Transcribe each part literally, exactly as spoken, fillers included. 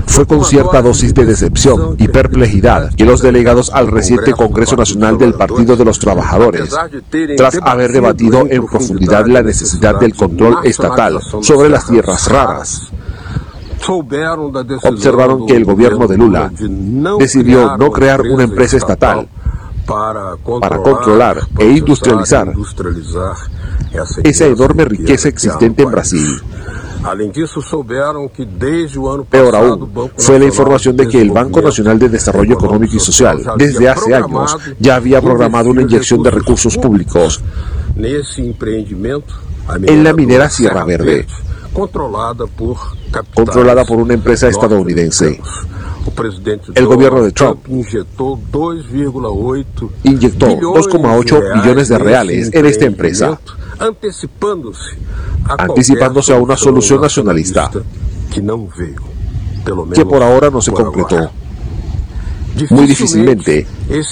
Fue con cierta dosis de decepción y perplejidad que los delegados al reciente Congreso Nacional del Partido de los Trabajadores, tras haber debatido en profundidad la necesidad del control estatal sobre las tierras raras, observaron que el gobierno de Lula decidió no crear una empresa estatal para controlar e industrializar esa enorme riqueza existente en Brasil. Peor aún, fue la información de que el Banco Nacional de Desarrollo Económico y Social, desde hace años, ya había programado una inyección de recursos públicos en la minera Sierra Verde, controlada por una empresa estadounidense. El gobierno de Trump inyectó dos coma ocho billones de reales en esta empresa, anticipándose a una solución nacionalista que por ahora no se concretó. Muy difícilmente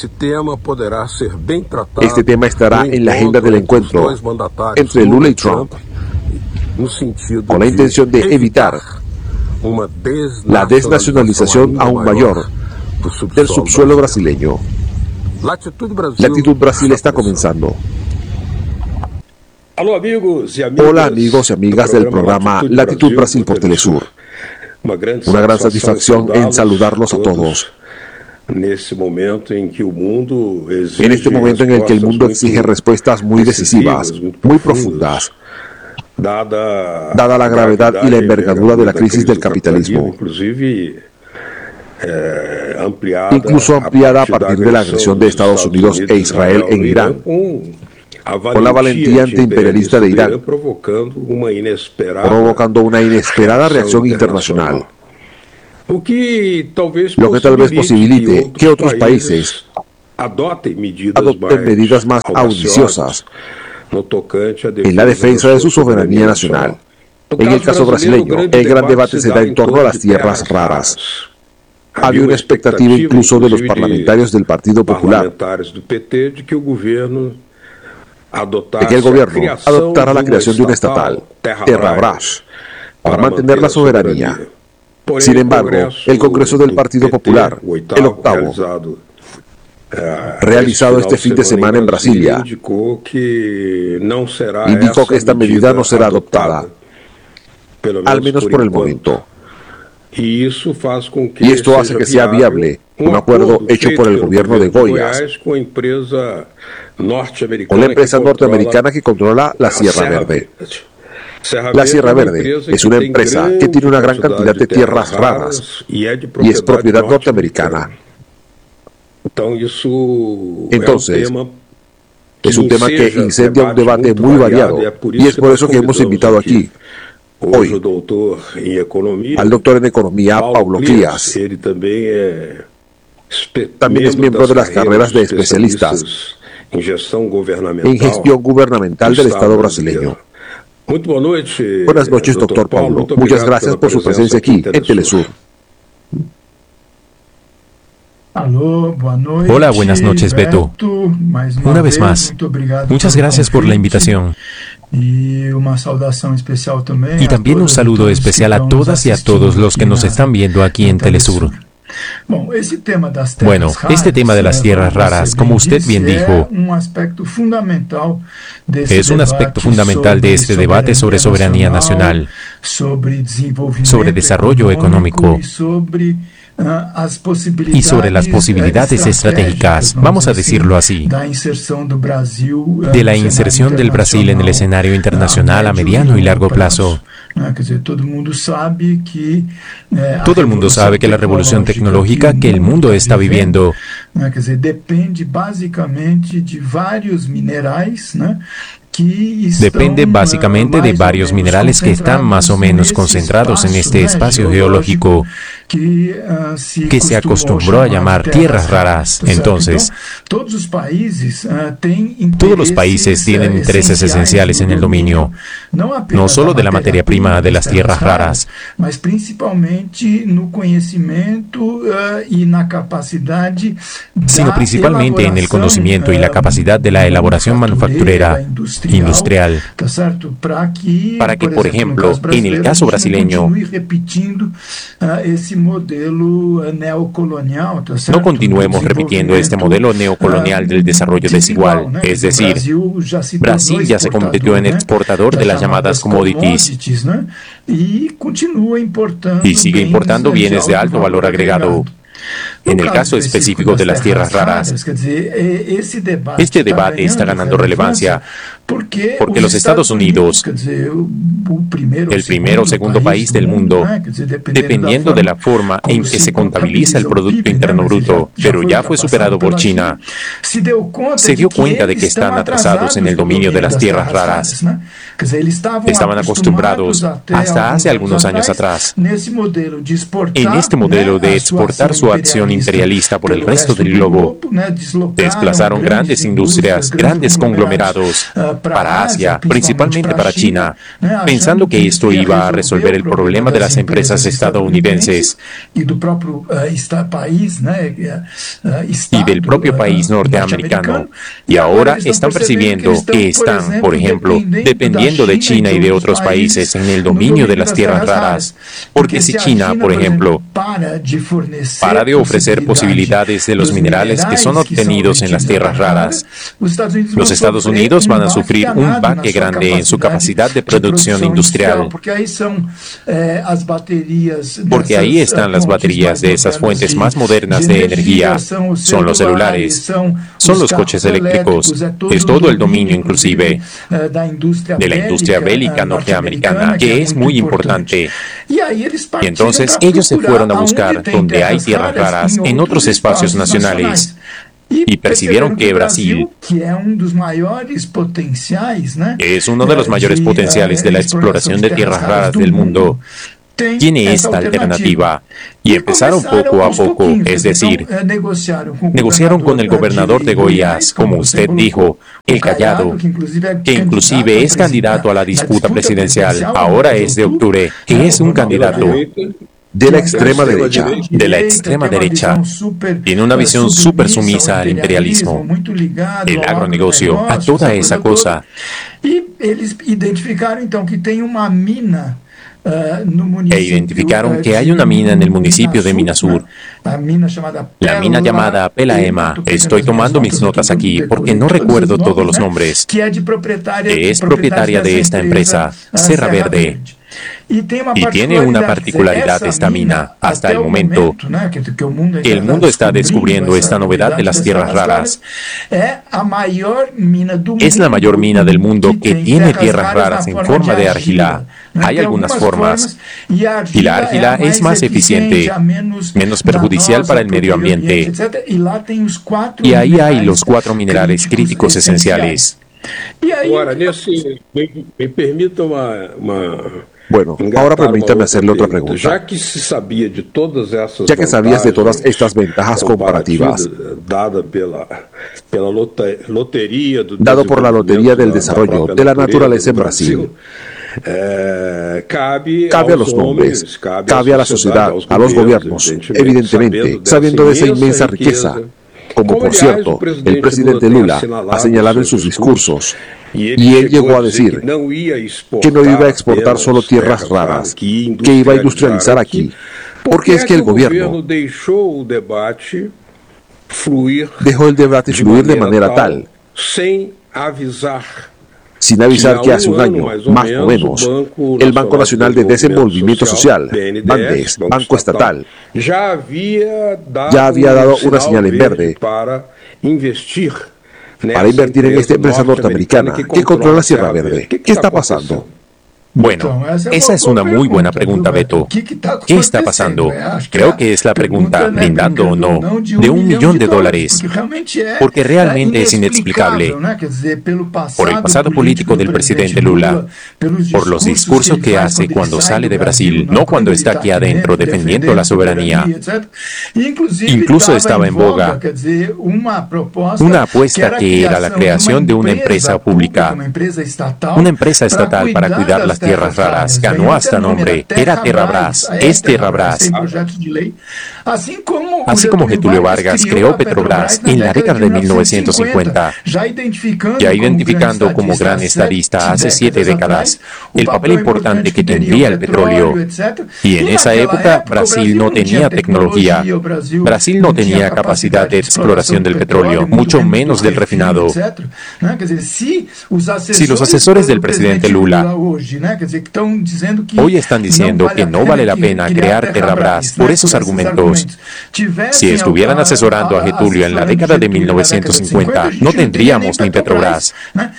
este tema estará en la agenda del encuentro entre Lula y Trump, con la intención de evitar la desnacionalización aún mayor del subsuelo brasileño. Latitud Brasil está comenzando. Hola amigos y amigas del programa Latitud Brasil por Telesur. Una gran satisfacción en saludarlos a todos. En este momento en el que el mundo exige respuestas muy decisivas, muy profundas, dada la gravedad y la envergadura de la crisis del capitalismo, incluso ampliada a partir de la agresión de Estados Unidos e Israel en Irán, con la valentía antiimperialista de Irán, provocando una inesperada reacción internacional, lo que tal vez posibilite que otros países adopten medidas más audiciosas en la defensa de su soberanía nacional. En el caso brasileño, el gran debate se da en torno a las tierras raras. Había una expectativa incluso de los parlamentarios del Partido Popular de que el gobierno adoptara la creación de una estatal, Terra Brás, para mantener la soberanía. Sin embargo, el Congreso del Partido Popular, el octavo, realizado este fin de semana en Brasilia, indicó que esta medida no será adoptada, al menos por el momento. Y esto hace que sea viable un acuerdo hecho por el gobierno de Goiás con la empresa norteamericana que controla la Sierra Verde. La Sierra Verde es una empresa que tiene una gran cantidad de tierras raras y es propiedad norteamericana. Entonces, es un tema que incendia un debate muy variado y es por eso que hemos invitado aquí hoy al doctor en Economía, Paulo Cleas. También es miembro de las carreras de especialistas en gestión gubernamental del Estado brasileño. Buenas noches, doctor Paulo. Muchas gracias por su presencia aquí en Telesur. Hola, buenas noches, Beto. Una vez más, muchas gracias por la invitación. Y también un saludo especial a todas y a todos los que nos están viendo aquí en Telesur. Bueno, este tema de las tierras raras, como usted bien dijo, es un aspecto fundamental de este debate sobre soberanía nacional, sobre desarrollo económico y sobre las posibilidades estratégicas, vamos a decirlo así, de la inserción del Brasil en el escenario internacional a mediano y largo plazo. Todo el mundo sabe que la revolución tecnológica que el mundo está viviendo depende básicamente de varios minerales que están más o menos concentrados en este espacio geológico que se acostumbró a llamar tierras raras. Entonces, todos los países tienen intereses esenciales en el dominio, no solo de la materia prima de las tierras raras, sino principalmente en el conocimiento y la capacidad de la elaboración manufacturera industrial, para que, por ejemplo, en el caso brasileño, No continuemos repitiendo este modelo neocolonial del desarrollo desigual, es decir, Brasil ya se convirtió en exportador de las llamadas commodities y sigue importando bienes de alto valor agregado. En el caso específico de las tierras raras, este debate está ganando relevancia porque los Estados Unidos, el primer o segundo país del mundo, dependiendo de la forma en que se contabiliza el Producto Interno Bruto, pero ya fue superado por China, se dio cuenta de que están atrasados en el dominio de las tierras raras. Estaban acostumbrados, hasta hace algunos años atrás, en este modelo de exportar su acción imperialista por el resto del globo. Desplazaron grandes industrias, grandes conglomerados para Asia, principalmente para China, pensando que esto iba a resolver el problema de las empresas estadounidenses y del propio país norteamericano. Y ahora están percibiendo que están, por ejemplo, dependiendo de China y de otros países en el dominio de las tierras raras, porque si China, por ejemplo, para de ofrecer posibilidades de los minerales que son obtenidos en las tierras raras, los Estados Unidos van a sufrir un baque grande en su capacidad de producción industrial, porque ahí están las baterías de esas fuentes más modernas de energía, son los celulares, son los coches eléctricos, es todo el dominio inclusive de la industria bélica norteamericana, que es muy importante. Y entonces ellos se fueron a buscar donde hay tierras raras en otros espacios nacionales y percibieron que Brasil es uno de los mayores potenciales de la exploración de tierras raras del mundo. Tiene esta alternativa y empezaron poco a poco, es decir, negociaron con el gobernador de Goiás, como usted dijo, el Callado, que inclusive es candidato a la disputa presidencial, ahora es de octubre, que es un candidato de la extrema derecha. De la extrema derecha. Tiene una visión súper sumisa al imperialismo, el agronegocio, a toda esa cosa. Y ellos identificaron entonces que tiene una mina. E identificaron que hay una mina en el municipio de Minasur, la mina llamada Pelaema. Estoy tomando mis notas aquí porque no recuerdo todos los nombres. Es propietaria de esta empresa, Serra Verde. Y tiene una particularidad esta mina, hasta el momento, que el mundo está descubriendo esta novedad de las tierras raras. Es la mayor mina del mundo que tiene tierras raras en forma de argila. Hay algunas formas, y la argila es más eficiente, menos perjudicial para el medio ambiente. Y ahí hay los cuatro minerales críticos esenciales. Ahora, nesse, me, me permita uma, uma... Bueno, ahora permítame hacerle otra pregunta. Ya que sabías de todas estas ventajas comparativas, dado por la Lotería del Desarrollo de la Naturaleza en Brasil, cabe a los hombres, cabe a la sociedad, a los gobiernos, evidentemente, sabiendo de esa inmensa riqueza, como por cierto, el presidente Lula ha señalado en sus discursos, y él llegó a decir que no iba a exportar solo tierras raras, que iba a industrializar aquí, porque es que el gobierno dejó el debate fluir de manera tal, sin avisar que hace un año, más o menos, el Banco Nacional de Desenvolvimiento Social, BANDES, Banco Estatal, ya había dado una señal en verde para invertir en esta empresa norteamericana que controla Serra Verde. ¿Qué está pasando? Bueno, esa es una muy buena pregunta, Beto. ¿Qué está pasando? Creo que es la pregunta, brindando o no, de un millón de dólares, porque realmente es inexplicable. Por el pasado político del presidente Lula, por los discursos que hace cuando sale de Brasil, no cuando está aquí adentro defendiendo la soberanía. Incluso estaba en boga una apuesta que era la creación de una empresa pública, una empresa estatal para cuidar las tierras tierras raras ganó hasta nombre. Era Terrabras, es Terrabras. Así como Getúlio Vargas creó Petrobras en la década de mil novecientos cincuenta, ya identificando como gran estadista hace siete décadas el papel importante que tendría el petróleo. Y en esa época Brasil no tenía tecnología, Brasil no tenía capacidad de exploración del petróleo, mucho menos del refinado. Si los asesores del presidente Lula hoy están diciendo que no vale la pena crear Terrabras por esos argumentos, si estuvieran asesorando a Getúlio en la década de mil novecientos cincuenta, no tendríamos ni Petrobras.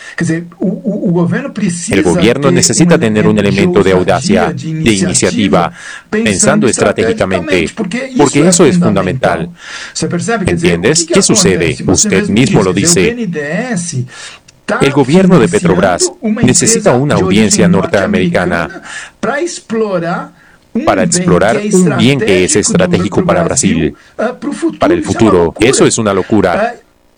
El gobierno necesita tener un elemento de audacia, de iniciativa, pensando estratégicamente, porque eso es fundamental. ¿Entiendes? ¿Qué sucede? Usted mismo lo dice. El gobierno de Petrobras necesita una audiencia norteamericana para explorar un bien que es estratégico para Brasil, para el futuro. Eso es una locura.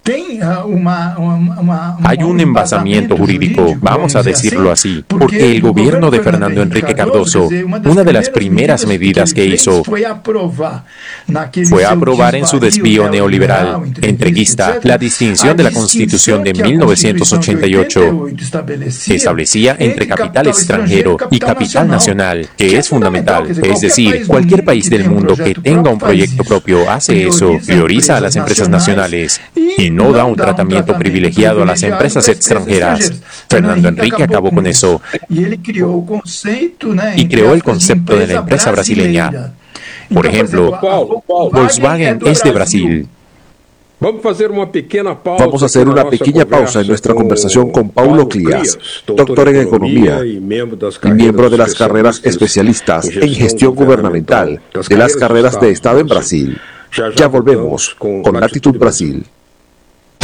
Hay un embasamiento jurídico, vamos a decirlo así, porque el gobierno de Fernando Henrique Cardoso, una de las primeras medidas que hizo fue aprobar en su desvío neoliberal, entreguista, la distinción de la Constitución de mil novecientos ochenta y ocho, que establecía entre capital extranjero y capital nacional, que es fundamental. Es decir, cualquier país del mundo que tenga un proyecto propio hace eso, prioriza a las empresas nacionales y no da un tratamiento privilegiado a las empresas extranjeras. Fernando Henrique acabó con eso y creó el concepto de la empresa brasileña. Por ejemplo, Volkswagen es de Brasil. Vamos a hacer una pequeña pausa en nuestra conversación con Paulo Cleas, doctor en Economía y miembro de las carreras especialistas en gestión gubernamental de las carreras de Estado en Brasil. Ya volvemos con Latitud Brasil.